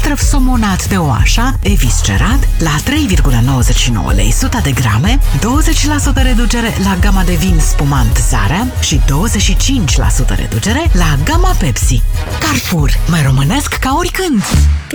păstrăv somonat de oașa, Eviscerat, la 3,99 lei 100 de grame, 20% reducere la gama de vin spumant Zara și 25% reducere la gama Pepsi. Carrefour, mai românesc ca oricând!